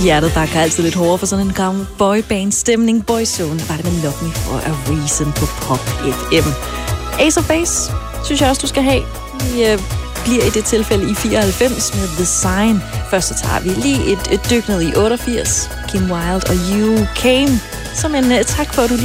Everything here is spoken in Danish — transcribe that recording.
Hjertet bakker altid lidt hårdere for sådan en gammel boyband-stemning. Boyzone var det med Love Me For A Reason på Pop FM. Ace of Base synes jeg også, du skal have. Vi bliver i det tilfælde i 94 med The Sign. Først så tager vi lige et dyk ned i 88. Kim Wilde og You Came som en tak for, at du lige